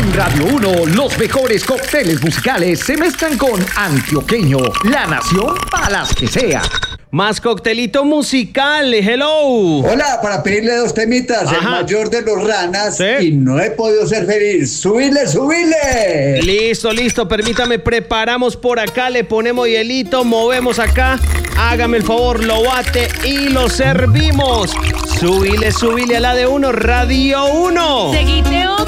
En Radio 1, los mejores cócteles musicales se mezclan con Antioqueño, la nación para las que sea. Más coctelito musical, hello. Hola, para pedirle 2 temitas, Ajá. El mayor de los ranas Sí. y No he podido ser feliz. ¡Subile, subile! Listo, permítame, preparamos por acá, le ponemos hielito, movemos acá, hágame el favor, lo bate y lo servimos. Subile a la de 1, Radio 1. Seguite